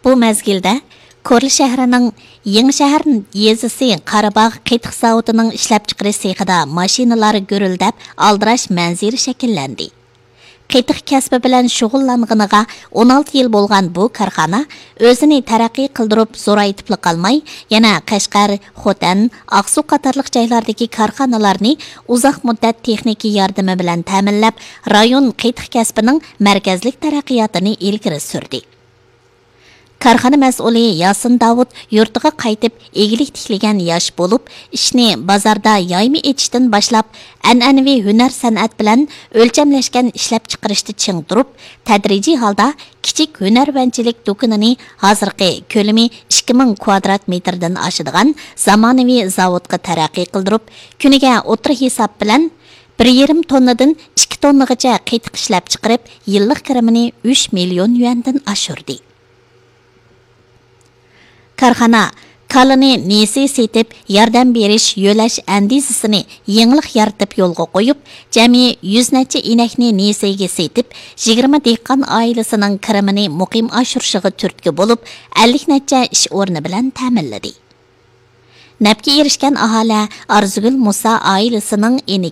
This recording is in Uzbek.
Bu mezgildə Korli şəhərinin Yeni şəhər yezisi Qarabağ qetiq zavodining ishlab chiqarish sexida mashinalar gurildab, aldirash manziri shakllanadi. Qetiq kasbi bilan shug'ullanganiga 16 yil bo'lgan bu korxona o'zini taraqqiy qildirib zo'raytib qolmay, yana Qashqar, Xotan, Aqsu qatorliq joylardagi korxonalarni uzoq muddat texnika yordami bilan ta'minlab, rayon qetiq kasbining markazlik taraqqiyotini ilgari surdi. Karxana mas'uli Yasin Davud yurtiga qaytib egilik tiklagan yosh bo'lib, ishni bozorda yoymi etishdan boshlab, an'anaviy hunar san'at bilan o'lchamlashgan ishlab chiqarishda ching turib, tadrijiy holda kichik hunarvanchilik do'konini hozirgi ko'lami 2000 kvadrat metrdan oshadigan zamonaviy zavodga taraqqiy qildirib, kuniga o'tir hisob bilan 1,5 tonnadan 2 tonnagacha qetiq ishlab chiqarib, yillik kirimini 3 million yuandan oshirdi. Karxana kalini nesi setib, yordam berish yo'lash andizisini yenglik yaratib yo'lga qo'yib, jami 100 necha inakni nesiga setib, 20 dehqon oilasining kirimini muqim oshirishiga turtki bo'lib, 50 necha ish o'rni bilan ta'minladi. Nafga erishgan aholi Arzugul Musa oilasining